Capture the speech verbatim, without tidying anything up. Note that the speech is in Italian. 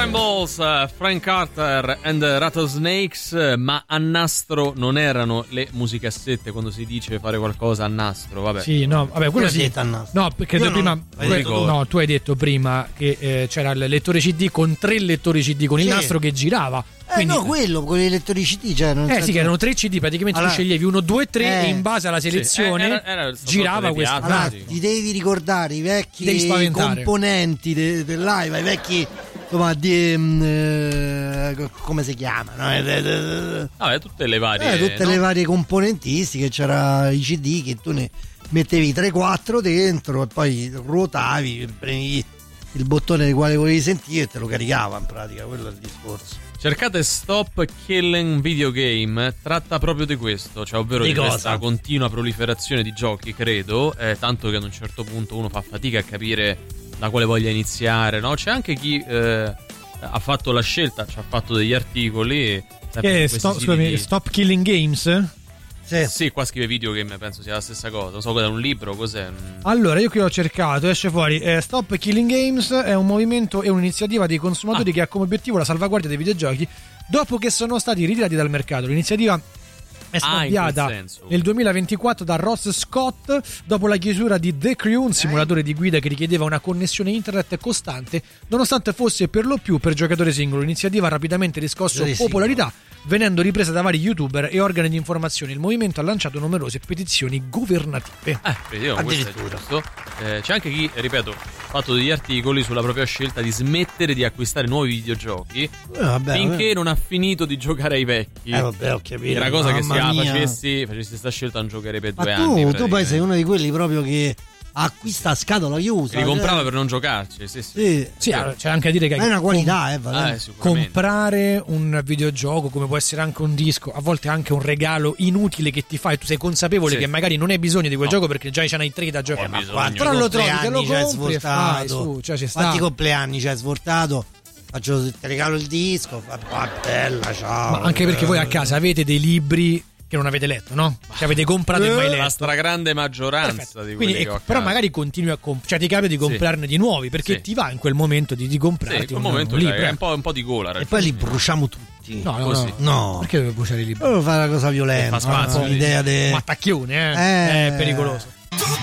Trembles, Frank Carter and Rattlesnakes, ma a nastro non erano le musicassette quando si dice fare qualcosa a nastro, vabbè. Sì, no, vabbè, quello sì. No, no, perché tu prima tu, no, tu hai detto prima che eh, c'era il lettore C D con tre lettori C D con sì. il nastro che girava. Quindi, eh no, quello con i lettori C D, cioè, non eh sì, che erano tre C D, praticamente allora, tu sceglievi uno, due, tre eh, e in base alla selezione sì, era, era girava questo. Allora, ti devi ricordare i vecchi componenti del de live, i vecchi insomma di eh, come si chiamano? Vabbè, tutte le varie eh, tutte no? le varie componentistiche, c'era i C D che tu ne mettevi tre quattro dentro e poi ruotavi, premevi il bottone del quale volevi sentire e te lo caricava, in pratica, quello è il discorso. Cercate Stop Killing Video Game, tratta proprio di questo, cioè ovvero di, di questa continua proliferazione di giochi, credo, eh, tanto che ad un certo punto uno fa fatica a capire da quale voglia iniziare, no? C'è anche chi eh, ha fatto la scelta, ci ha fatto degli articoli. Che stop, scusami, di... Stop Killing Games? Sì. sì, qua scrive video game, penso sia la stessa cosa. Non so, da un libro, cos'è? Allora, io qui ho cercato, esce fuori eh, Stop Killing Games è un movimento e un'iniziativa dei consumatori ah. che ha come obiettivo la salvaguardia dei videogiochi dopo che sono stati ritirati dal mercato. L'iniziativa è stata ah, avviata nel duemilaventiquattro da Ross Scott dopo la chiusura di The Crew, un simulatore di guida che richiedeva una connessione internet costante nonostante fosse per lo più per giocatore singolo. L'iniziativa ha rapidamente riscosso popolarità venendo ripresa da vari youtuber e organi di informazione. Il movimento ha lanciato numerose petizioni governative. Eh, vediamo, questo è giusto. Eh, c'è anche chi, ripeto, ha fatto degli articoli sulla propria scelta di smettere di acquistare nuovi videogiochi eh, vabbè, finché vabbè. non ha finito di giocare ai vecchi. Eh vabbè, ho capito. Era cosa Mamma che se la mia. facessi, facessi sta scelta non giocherei per Ma due tu, anni. Tu poi sei uno di quelli proprio che acquista a scatola chiusa, ricomprava cioè... per non giocarci. Sì, sì. sì, sì allora, c'è anche a dire che è una qualità, com- eh, eh, comprare un videogioco come può essere anche un disco, a volte anche un regalo inutile che ti fai, tu sei consapevole sì. che magari non hai bisogno di quel no. gioco perché già ce n'hai tre da giocare, eh, ma però lo trovi, te lo compri e fai su, cioè, quanti compleanni c'hai svoltato? Faccio, ti regalo il disco, fa bella, ciao. Ma anche perché voi a casa avete dei libri che non avete letto, no? Che avete comprato e mai letto. La stragrande maggioranza Perfetto. di quelli Quindi, che ho a però casa. magari continui a comp- cioè ti capita di comprarne sì. di nuovi perché sì. ti va in quel momento di, di comprarti sì, in quel un, momento un libro. È un po', un po' di gola. E poi li bruciamo tutti. No, no, Così. no. no. Perché deve bruciare i libri? Devo fare una cosa violenta. Fa spazio, l'idea di Mattacchione, eh? eh. È pericoloso.